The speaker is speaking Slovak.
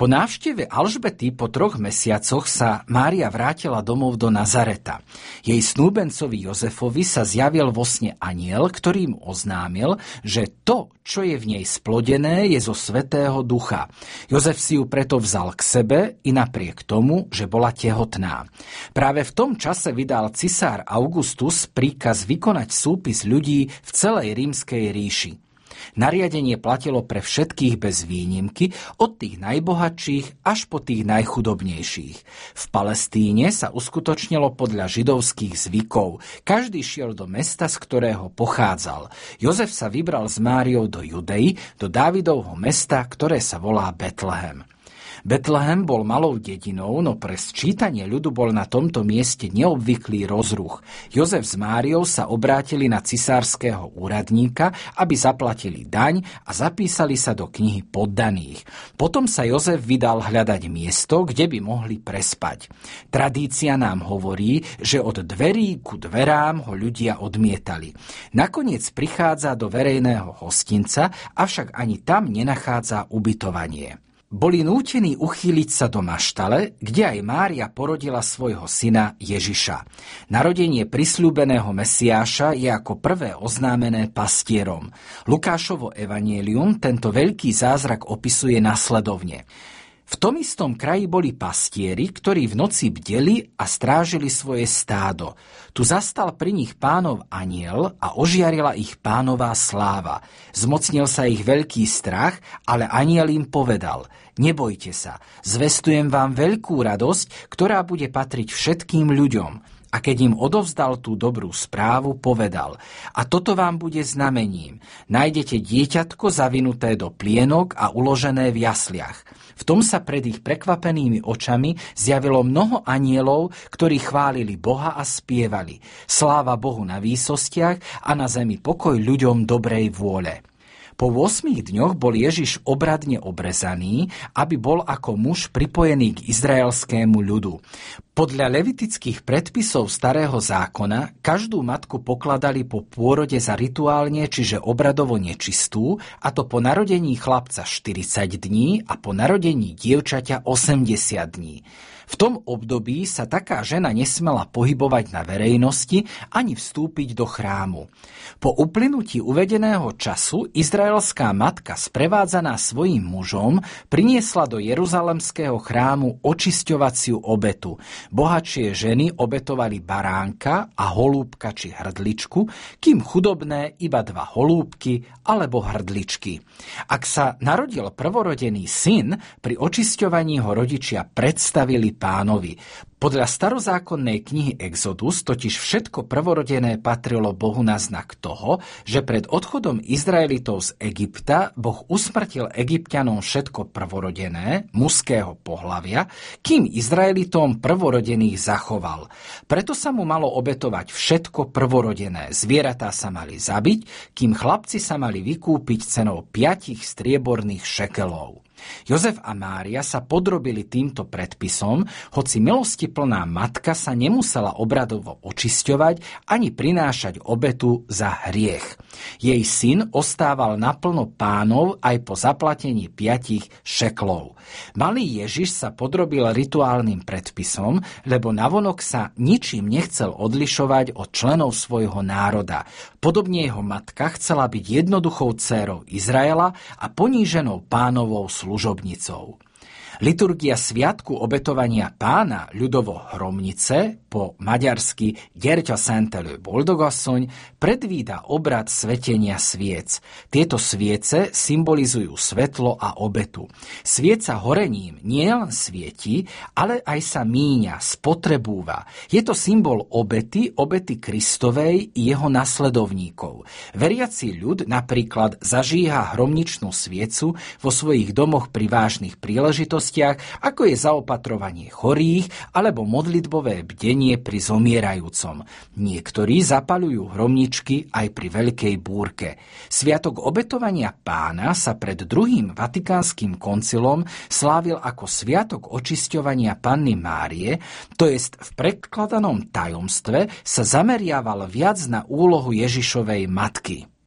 Po návšteve Alžbety po 3 mesiacoch sa Mária vrátila domov do Nazareta. Jej snúbencovi Jozefovi sa zjavil vo sne anjel, ktorý mu oznámil, že to, čo je v nej splodené, je zo Svätého Ducha. Jozef si ju preto vzal k sebe i napriek tomu, že bola tehotná. Práve v tom čase vydal cisár Augustus príkaz vykonať súpis ľudí v celej rímskej ríši. Nariadenie platilo pre všetkých bez výnimky, od tých najbohatších až po tých najchudobnejších. V Palestíne sa uskutočnilo podľa židovských zvykov. Každý šiel do mesta, z ktorého pochádzal. Jozef sa vybral s Máriou do Judei, do Dávidovho mesta, ktoré sa volá Betlehem. Betlehem bol malou dedinou, no pre sčítanie ľudu bol na tomto mieste neobvyklý rozruch. Jozef s Máriou sa obrátili na cisárskeho úradníka, aby zaplatili daň a zapísali sa do knihy poddaných. Potom sa Jozef vydal hľadať miesto, kde by mohli prespať. Tradícia nám hovorí, že od dverí ku dverám ho ľudia odmietali. Nakoniec prichádza do verejného hostinca, avšak ani tam nenachádza ubytovanie. Boli nútení uchýliť sa do maštale, kde aj Mária porodila svojho syna Ježiša. Narodenie prisľúbeného Mesiáša je ako prvé oznámené pastierom. Lukášovo evanjelium tento veľký zázrak opisuje nasledovne. V tom istom kraji boli pastieri, ktorí v noci bdeli a strážili svoje stádo. Tu zastal pri nich Pánov anjel a ožiarila ich Pánová sláva. Zmocnil sa ich veľký strach, ale anjel im povedal: nebojte sa, zvestujem vám veľkú radosť, ktorá bude patriť všetkým ľuďom. A keď im odovzdal tú dobrú správu, povedal: a toto vám bude znamením. Nájdete dieťatko zavinuté do plienok a uložené v jasliach. V tom sa pred ich prekvapenými očami zjavilo mnoho anjelov, ktorí chválili Boha a spievali: sláva Bohu na výsostiach a na zemi pokoj ľuďom dobrej vôle. Po 8 dňoch bol Ježiš obradne obrezaný, aby bol ako muž pripojený k izraelskému ľudu. Podľa levitických predpisov Starého zákona každú matku pokladali po pôrode za rituálne, čiže obradovo nečistú, a to po narodení chlapca 40 dní a po narodení dievčaťa 80 dní. V tom období sa taká žena nesmela pohybovať na verejnosti ani vstúpiť do chrámu. Po uplynutí uvedeného času izraelská matka sprevádzaná svojím mužom priniesla do Jeruzalemského chrámu očisťovaciu obetu. Bohatšie ženy obetovali baránka a holúbka či hrdličku, kým chudobné iba 2 holúbky alebo hrdličky. Ak sa narodil prvorodený syn, pri očisťovaní ho rodičia predstavili Pánovi. Podľa starozákonnej knihy Exodus totiž všetko prvorodené patrilo Bohu na znak toho, že pred odchodom Izraelitov z Egypta Boh usmrtil Egypťanom všetko prvorodené, mužského pohlavia, kým Izraelitom prvorodených zachoval. Preto sa mu malo obetovať všetko prvorodené. Zvieratá sa mali zabiť, kým chlapci sa mali vykúpiť cenou 5 strieborných šekelov. Jozef a Mária sa podrobili týmto predpisom, hoci milostiplná matka sa nemusela obradovo očisťovať ani prinášať obetu za hriech. Jej syn ostával naplno Pánov aj po zaplatení 5 šeklov. Malý Ježiš sa podrobil rituálnym predpisom, lebo navonok sa ničím nechcel odlišovať od členov svojho národa. Podobne jeho matka chcela byť jednoduchou dcérou Izraela a poníženou Pánovou služobnicou. Liturgia sviatku obetovania Pána, ľudovo Hromnice, po maďarsky Gyertyaszentelő Boldogasszony, predvída obrad svetenia sviec. Tieto sviece symbolizujú svetlo a obetu. Svieca horením nielen svieti, ale aj sa míňa, spotrebúva. Je to symbol obety Kristovej i jeho nasledovníkov. Veriaci ľud napríklad zažíha hromničnú sviecu vo svojich domoch pri vážnych príležitostiach, ako je zaopatrovanie chorých alebo modlitbové bdenie pri zomierajúcom. Niektorí zapaľujú hromničky aj pri veľkej búrke. Sviatok obetovania Pána sa pred druhým vatikánskym koncilom slávil ako sviatok očisťovania Panny Márie, to jest v predkladanom tajomstve sa zameriaval viac na úlohu Ježišovej matky.